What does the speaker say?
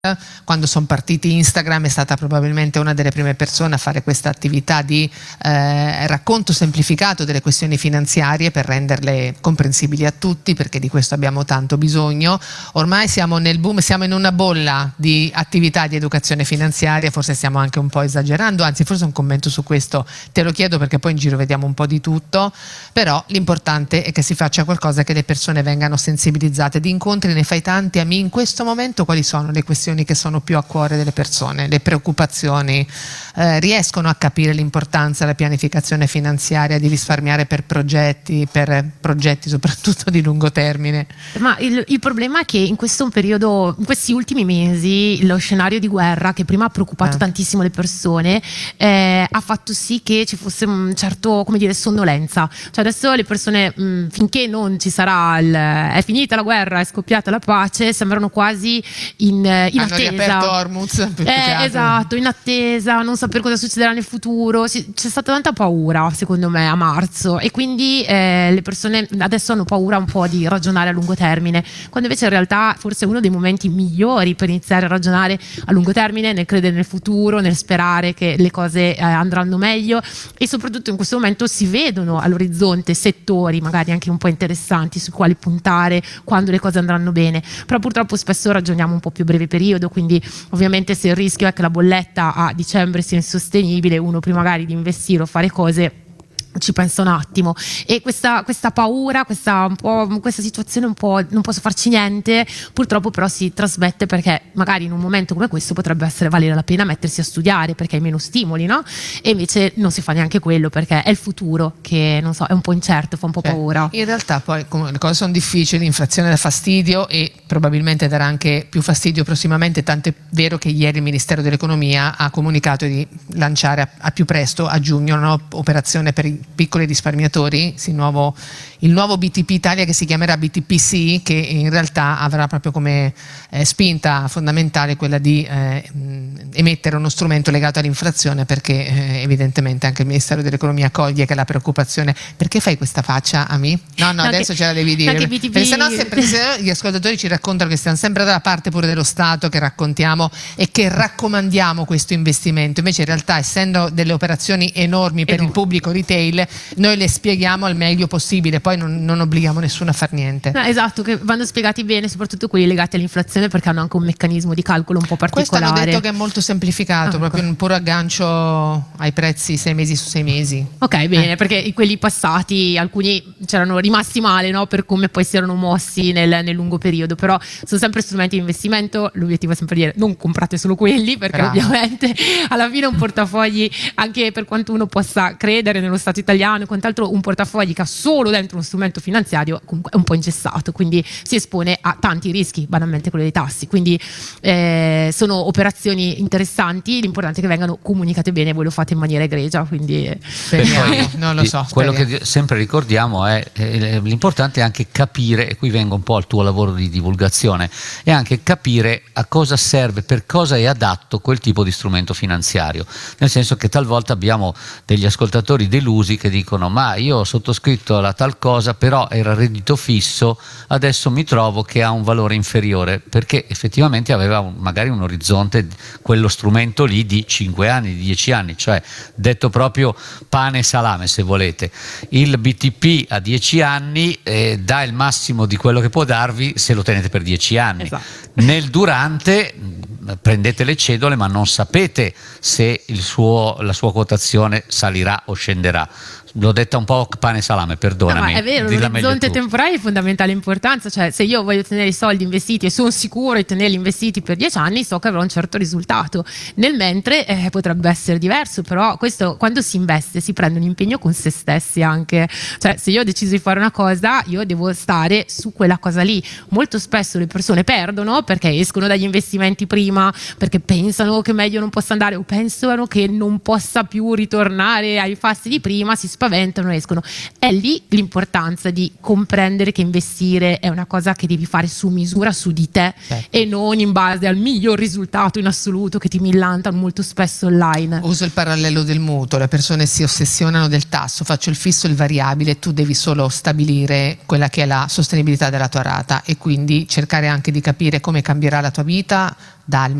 Quando sono partiti Instagram è stata probabilmente una delle prime persone a fare questa attività di racconto semplificato delle questioni finanziarie per renderle comprensibili a tutti, perché di questo abbiamo tanto bisogno. Ormai siamo nel boom, siamo in una bolla di attività di educazione finanziaria, forse stiamo anche un po' esagerando, anzi forse un commento su questo te lo chiedo perché poi in giro vediamo un po' di tutto, però l'importante è che si faccia qualcosa, che le persone vengano sensibilizzate. Di incontri ne fai tanti, Ami, in questo momento quali sono le questioni che sono più a cuore delle persone, le preoccupazioni? Riescono a capire l'importanza della pianificazione finanziaria, di risparmiare per progetti soprattutto di lungo termine? Ma il problema è che in questo periodo, in questi ultimi mesi, lo scenario di guerra che prima ha preoccupato tantissimo le persone ha fatto sì che ci fosse un certo, come dire, sonnolenza. Cioè adesso le persone, finché non ci sarà è finita la guerra, è scoppiata la pace, sembrano quasi in Hanno attesa. riaperto Hormuz, esatto, in attesa, non sapere cosa succederà nel futuro. C'è stata tanta paura, secondo me, a marzo, e quindi le persone adesso hanno paura un po' di ragionare a lungo termine, quando invece in realtà forse è uno dei momenti migliori per iniziare a ragionare a lungo termine, nel credere nel futuro, nel sperare che le cose andranno meglio. E soprattutto in questo momento si vedono all'orizzonte settori magari anche un po' interessanti su quali puntare quando le cose andranno bene, però purtroppo spesso ragioniamo un po' più breve periodo, quindi ovviamente se il rischio è che la bolletta a dicembre sia insostenibile, uno prima magari di investire o fare cose ci pensa un attimo. E questa paura, questa situazione un po' non posso farci niente, purtroppo però si trasmette, perché magari in un momento come questo potrebbe valere la pena mettersi a studiare perché hai meno stimoli, no? E invece non si fa neanche quello, perché è il futuro che, non so, è un po' incerto, fa un po' paura. In realtà poi le cose sono difficili, l'inflazione dà fastidio e probabilmente darà anche più fastidio prossimamente, tant'è vero che ieri il Ministero dell'Economia ha comunicato di lanciare a più presto, a giugno, una operazione per i piccoli risparmiatori, il nuovo BTP Italia, che si chiamerà BTPC, che in realtà avrà proprio come spinta fondamentale quella di emettere uno strumento legato all'inflazione, perché evidentemente anche il Ministero dell'Economia coglie che la preoccupazione. Perché fai questa faccia, Ami? No, adesso ce la devi dire, perché sennò gli ascoltatori ci raccontano che stiamo sempre dalla parte pure dello Stato, che raccontiamo e che raccomandiamo questo investimento. Invece in realtà, essendo delle operazioni enormi per il pubblico retail, noi le spieghiamo al meglio possibile, poi non obblighiamo nessuno a far niente. No, esatto, che vanno spiegati bene, soprattutto quelli legati all'inflazione, perché hanno anche un meccanismo di calcolo un po' particolare. Questo hanno detto che è molto semplificato, proprio un puro aggancio ai prezzi 6 mesi su 6 mesi. Ok, bene, perché quelli passati, alcuni c'erano rimasti male, no? Per come poi si erano mossi nel lungo periodo, però sono sempre strumenti di investimento. L'obiettivo è sempre dire: non comprate solo quelli, perché ovviamente alla fine un portafogli, anche per quanto uno possa credere nello Stato italiano e quant'altro, un portafogli che ha solo dentro uno strumento finanziario comunque è un po' ingessato, quindi si espone a tanti rischi, banalmente quello dei tassi. Quindi sono operazioni interessanti, l'importante è che vengano comunicate bene, voi lo fate in maniera egregia, quindi poi, non lo so, quello che sempre ricordiamo è l'importante è anche capire, e qui vengo un po' al tuo lavoro di divulgazione, è anche capire a cosa serve, per cosa è adatto quel tipo di strumento finanziario, nel senso che talvolta abbiamo degli ascoltatori delusi che dicono: ma io ho sottoscritto la tal cosa, però era reddito fisso, adesso mi trovo che ha un valore inferiore, perché effettivamente aveva magari un orizzonte, quello strumento lì, di 5 anni, di 10 anni, cioè detto proprio pane e salame, se volete. Il BTP a 10 anni dà il massimo di quello che può darvi se lo tenete per 10 anni. Esatto. Nel durante prendete le cedole, ma non sapete se la sua quotazione salirà o scenderà. L'ho detta un po' pane e salame, perdonami. No, ma è vero, l'orizzonte temporale è di fondamentale importanza, cioè se io voglio tenere i soldi investiti e sono sicuro di tenerli investiti per 10 anni, so che avrò un certo risultato. Nel mentre potrebbe essere diverso, però questo, quando si investe, si prende un impegno con se stessi anche, cioè se io ho deciso di fare una cosa, io devo stare su quella cosa lì. Molto spesso le persone perdono perché escono dagli investimenti prima, perché pensano che meglio non possa andare, o pensano che non possa più ritornare ai fasti di prima, si spaventano, escono. È lì l'importanza di comprendere che investire è una cosa che devi fare su misura, su di te, e non in base al miglior risultato in assoluto che ti millantano molto spesso online. Uso il parallelo del mutuo, le persone si ossessionano del tasso, faccio il fisso e il variabile, tu devi solo stabilire quella che è la sostenibilità della tua rata, e quindi cercare anche di capire come cambierà la tua vita dal